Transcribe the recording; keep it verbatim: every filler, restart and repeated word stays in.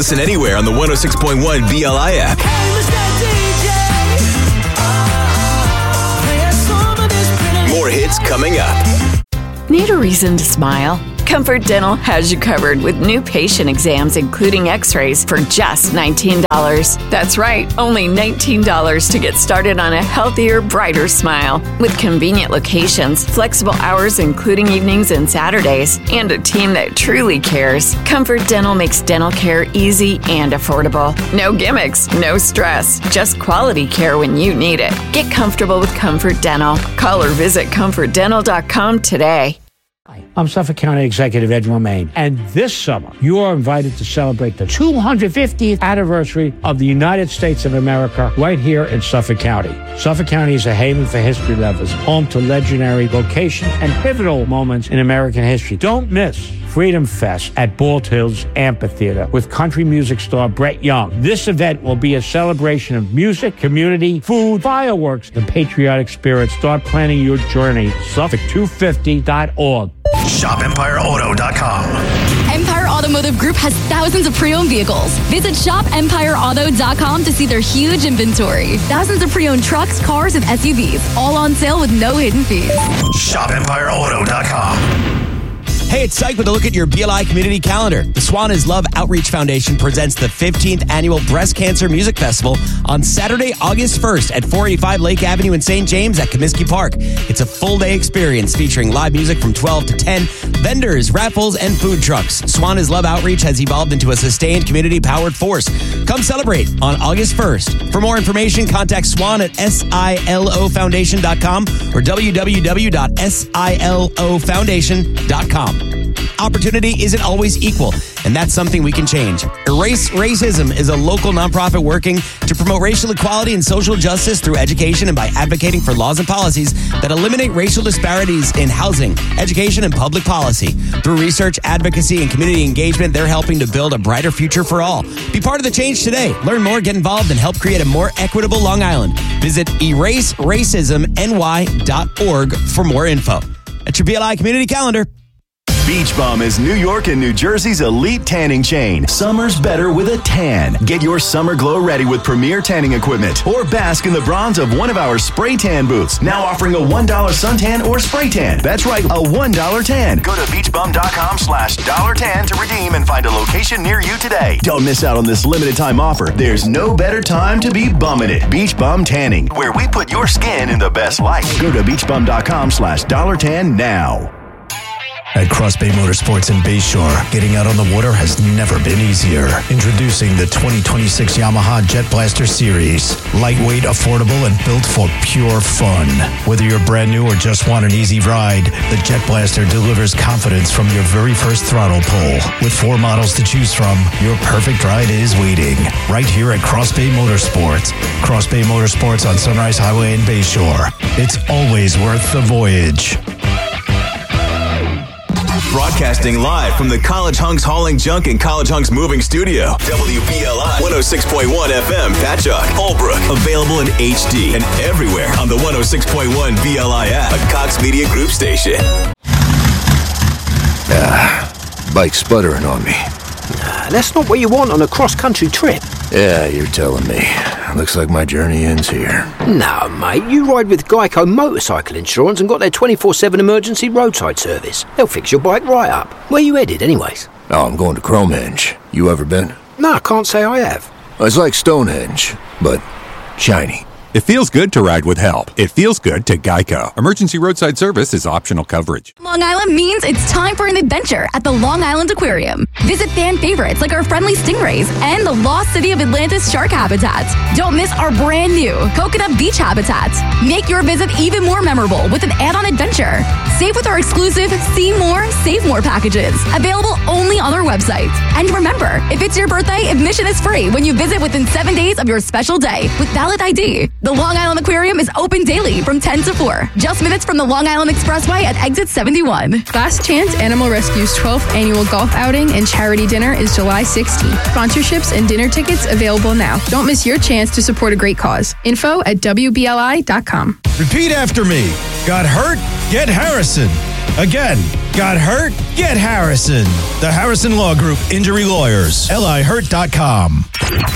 Listen anywhere on the one oh six point one B L I app. More hits coming up. Need a reason to smile? Comfort Dental has you covered with new patient exams, including x-rays, for just nineteen dollars. That's right, only nineteen dollars to get started on a healthier, brighter smile. With convenient locations, flexible hours including evenings and Saturdays, and a team that truly cares, Comfort Dental makes dental care easy and affordable. No gimmicks, no stress, just quality care when you need it. Get comfortable with Comfort Dental. Call or visit comfort dental dot com today. I'm Suffolk County Executive Ed Romaine, and this summer you are invited to celebrate the two hundred fiftieth anniversary of the United States of America right here in Suffolk County. Suffolk County is a haven for history lovers, home to legendary locations and pivotal moments in American history. Don't miss Freedom Fest at Bald Hills Amphitheater with country music star Brett Young. This event will be a celebration of music, community, food, fireworks, and patriotic spirit. Start planning your journey. Suffolk two fifty dot org. shop empire auto dot com. Empire Automotive Group has thousands of pre-owned vehicles. Visit shop empire auto dot com to see their huge inventory. Thousands of pre-owned trucks, cars, and S U Vs, all on sale with no hidden fees. shop empire auto dot com. Hey, it's Syke with a look at your B L I community calendar. The Swan is Love Outreach Foundation presents the fifteenth Annual Breast Cancer Music Festival on Saturday, August first at four eighty-five Lake Avenue in Saint James at Comiskey Park. It's a full-day experience featuring live music from twelve to ten, vendors, raffles, and food trucks. Swan is Love Outreach has evolved into a sustained community-powered force. Come celebrate on August first. For more information, contact Swan at silo foundation dot com or w w w dot silo foundation dot com. Opportunity isn't always equal, and that's something we can change. Erase Racism is a local nonprofit working to promote racial equality and social justice through education and by advocating for laws and policies that eliminate racial disparities in housing, education, and public policy. Through research, advocacy, and community engagement, they're helping to build a brighter future for all. Be part of the change today. Learn more, get involved, and help create a more equitable Long Island. Visit erase racism n y dot org for more info. At your B L I community calendar. Beach Bum is New York and New Jersey's elite tanning chain. Summer's better with a tan. Get your summer glow ready with premier tanning equipment or bask in the bronze of one of our spray tan booths. Now offering a one dollar suntan or spray tan. That's right, a one dollar tan. Go to beach bum dot com slash dollar tan to redeem and find a location near you today. Don't miss out on this limited time offer. There's no better time to be bumming it. Beach Bum Tanning, where we put your skin in the best light. Go to beach bum dot com slash dollar tan now. At Cross Bay Motorsports in Bayshore, getting out on the water has never been easier. Introducing the twenty twenty-six Yamaha Jet Blaster Series. Lightweight, affordable, and built for pure fun. Whether you're brand new or just want an easy ride, the Jet Blaster delivers confidence from your very first throttle pull. With four models to choose from, your perfect ride is waiting. Right here at Cross Bay Motorsports. Cross Bay Motorsports on Sunrise Highway in Bayshore. It's always worth the voyage. Broadcasting live from the College Hunks Hauling Junk and College Hunks Moving Studio. W B L I one oh six point one F M, Patchogue, Holbrook. Available in H D and everywhere on the one oh six point one B L I app, a Cox Media Group station. Ah, bike sputtering on me. Nah, that's not what you want on a cross-country trip. Yeah, you're telling me. Looks like my journey ends here. No, mate, you ride with Geico Motorcycle Insurance and got their twenty-four seven emergency roadside service. They'll fix your bike right up. Where you headed, anyways? Oh, I'm going to Cromehenge. You ever been? No, I can't say I have. It's like Stonehenge, but shiny. It feels good to ride with help. It feels good to Geico. Emergency roadside service is optional coverage. Long Island means it's time for an adventure at the Long Island Aquarium. Visit fan favorites like our friendly stingrays and the lost city of Atlantis shark habitats. Don't miss our brand new Coconut Beach habitats. Make your visit even more memorable with an add-on adventure. Save with our exclusive See More, Save More packages. Available only on our website. And remember, if it's your birthday, admission is free when you visit within seven days of your special day with valid I D. The Long Island Aquarium is open daily from ten to four, just minutes from the Long Island Expressway at exit seventy-one. Last Chance Animal Rescue's twelfth annual golf outing and charity dinner is July sixteenth. Sponsorships and dinner tickets available now. Don't miss your chance to support a great cause. Info at W B L I dot com. Repeat after me. Got hurt? Get Harrison. Again. Got hurt? Get Harrison. The Harrison Law Group Injury Lawyers. L I hurt dot com.